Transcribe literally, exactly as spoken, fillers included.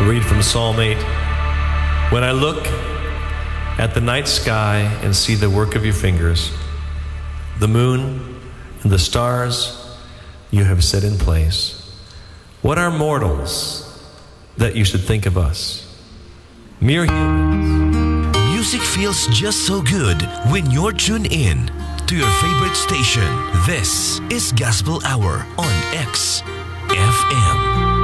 read from Psalm eight. When I look at the night sky and see the work of your fingers, the moon and the stars you have set in place, what are mortals that you should think of us? Mere humans. Music feels just so good when you're tuned in to your favorite station. This is Gospel Hour on X F M.